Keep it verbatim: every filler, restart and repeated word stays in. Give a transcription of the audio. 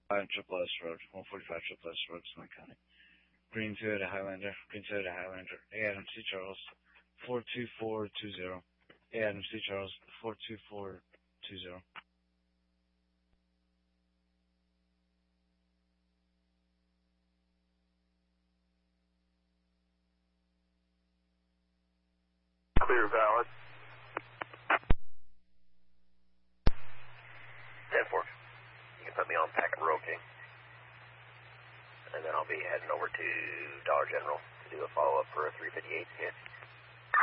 five Triple S Road, one forty-five Triple S Road, Summit County. Green Toyota Highlander, Green Toyota Highlander, A. Adam C. Charles, four two four two zero. A. Adam C. Charles, four two four two zero. Clear, valid. ten four. You can put me on Packet Road, King. And then I'll be heading over to Dollar General to do a follow-up for a three fifty-eight sketch.